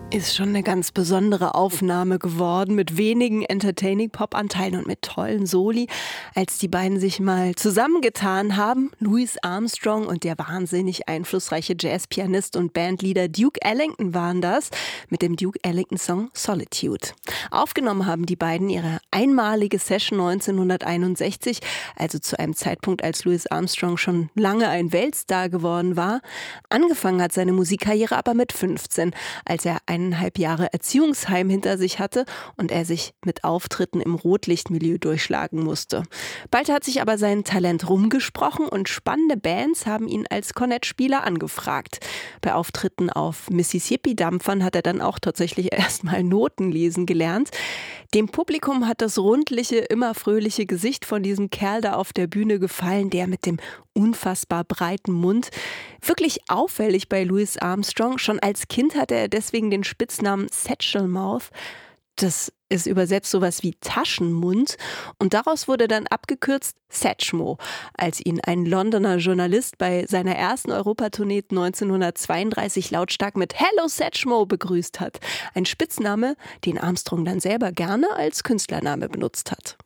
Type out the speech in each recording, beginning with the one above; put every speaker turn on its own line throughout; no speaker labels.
Ist schon eine ganz besondere Aufnahme geworden mit wenigen Entertaining-Pop-Anteilen und mit tollen Soli. Als die beiden sich mal zusammengetan haben, Louis Armstrong und der wahnsinnig einflussreiche Jazzpianist und Bandleader Duke Ellington waren das, mit dem Duke Ellington-Song Solitude. Aufgenommen haben die beiden ihre einmalige Session 1961, also zu einem Zeitpunkt, als Louis Armstrong schon lange ein Weltstar geworden war. Angefangen hat seine Musikkarriere aber mit 15, als er 1,5 Jahre Erziehungsheim hinter sich hatte und er sich mit Auftritten im Rotlichtmilieu durchschlagen musste. Bald hat sich aber sein Talent rumgesprochen und spannende Bands haben ihn als Kornettspieler angefragt. Bei Auftritten auf Mississippi-Dampfern hat er dann auch tatsächlich erstmal Noten lesen gelernt. Dem Publikum hat das rundliche, immer fröhliche Gesicht von diesem Kerl da auf der Bühne gefallen, der mit dem unfassbar breiten Mund. Wirklich auffällig bei Louis Armstrong. Schon als Kind hatte er deswegen den Spitznamen Satchel Mouth. Das ist übersetzt sowas wie Taschenmund. Und daraus wurde dann abgekürzt Satchmo, als ihn ein Londoner Journalist bei seiner ersten Europatournee 1932 lautstark mit "Hello Satchmo" begrüßt hat. Ein Spitzname, den Armstrong dann selber gerne als Künstlername benutzt hat.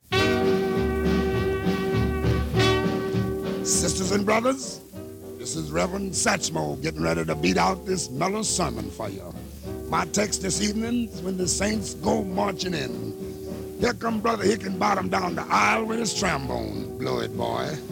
Sisters and brothers, this is Reverend Satchmo getting ready to beat out this mellow sermon for you. My text this evening is when the saints go marching in. Here come Brother Hickenbottom down the aisle with his trombone. Blow it, boy.